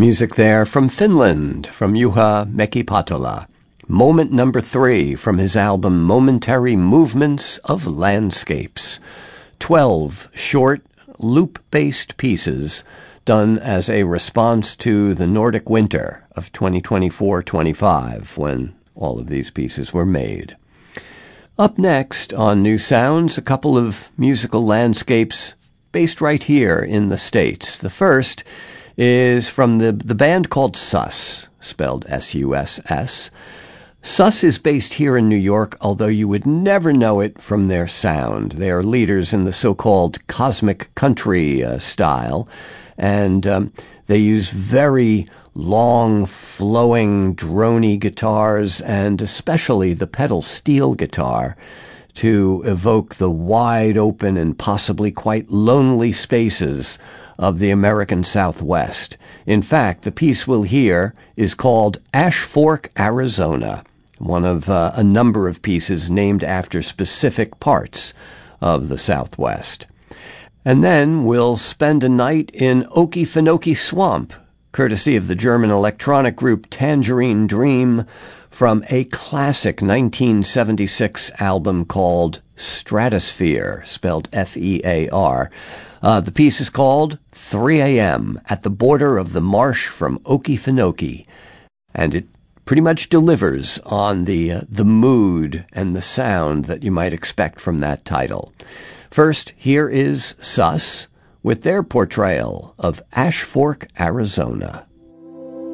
Music there from Finland, from Juha Mäkipatola. Moment number 3 from his album Momentary Movements of Landscapes. 12 short, loop-based pieces done as a response to the Nordic winter of 2024-25, when all of these pieces were made. Up next on New Sounds, a couple of musical landscapes based right here in the States. The first is from the band called Suss, spelled S-U-S-S. Suss is based here in New York, although you would never know it from their sound. They are leaders in the so-called cosmic country style, and they use very long, flowing, drony guitars, and especially the pedal steel guitar, to evoke the wide-open and possibly quite lonely spaces of the American Southwest. In fact, the piece we'll hear is called Ash Fork, Arizona, one of a number of pieces named after specific parts of the Southwest. And then we'll spend a night in Okefenokee Swamp, courtesy of the German electronic group Tangerine Dream, from a classic 1976 album called Stratosphere, spelled F-E-A-R. The piece is called 3 a.m. at the border of the marsh from Okefenokee, and it pretty much delivers on the mood and the sound that you might expect from that title. First, here is Suss with their portrayal of Ash Fork, Arizona.